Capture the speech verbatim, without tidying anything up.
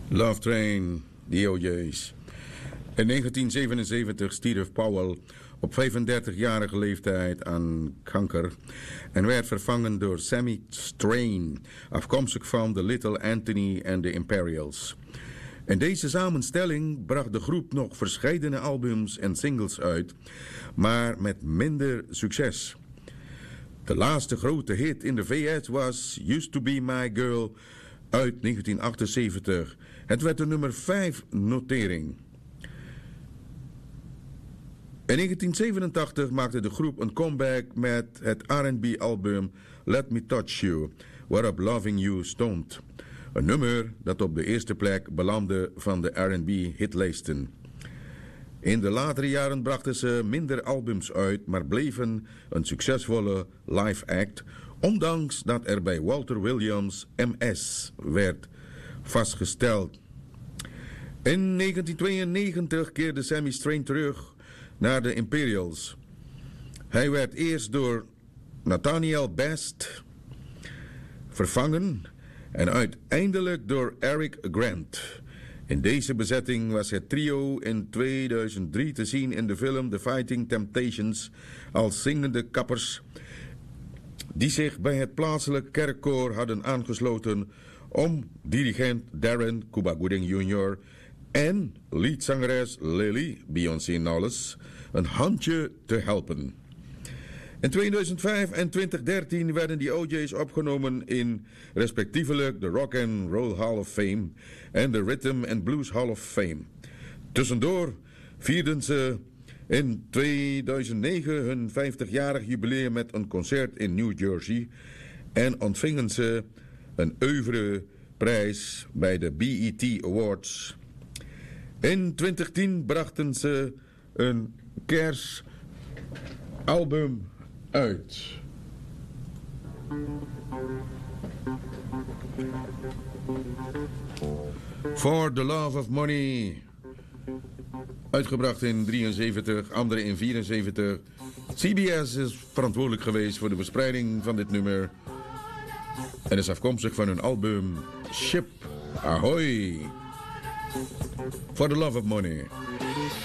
Love Train, de O J's. In negentien zevenenzeventig stierf Powell op vijfendertigjarige leeftijd aan kanker en werd vervangen door Sammy Strain, afkomstig van The Little Anthony en de Imperials. In deze samenstelling bracht de groep nog verscheidene albums en singles uit, maar met minder succes. De laatste grote hit in de V S was Used to Be My Girl uit negentien achtenzeventig. Het werd de nummer vijf notering. In negentien zevenentachtig maakte de groep een comeback met het R en B album Let Me Touch You, waarop Loving You stond. Een nummer dat op de eerste plek belandde van de R en B hitlijsten. In de latere jaren brachten ze minder albums uit, maar bleven een succesvolle live act, ondanks dat er bij Walter Williams M S werd vastgesteld. In negentien tweeënnegentig keerde Sammy Strain terug naar de Imperials. Hij werd eerst door Nathaniel Best vervangen en uiteindelijk door Eric Grant. In deze bezetting was het trio in tweeduizend drie te zien in de film The Fighting Temptations als zingende kappers die zich bij het plaatselijk kerkkoor hadden aangesloten om dirigent Darren Cuba Gooding junior en leadzangeres Lily Beyoncé Knowles een handje te helpen. In tweeduizend vijf en twintig dertien werden die O J's opgenomen in respectievelijk de Rock and Roll Hall of Fame en de Rhythm and Blues Hall of Fame. Tussendoor vierden ze in tweeduizend negen hun vijftigjarig jubileum met een concert in New Jersey en ontvingen ze een oeuvreprijs bij de B E T Awards. In twintig tien brachten ze een kerstalbum uit. For the Love of Money, uitgebracht in drieënzeventig, andere in vierenzeventig. C B S is verantwoordelijk geweest voor de verspreiding van dit nummer en is afkomstig van hun album Ship Ahoy. For the Love of Money.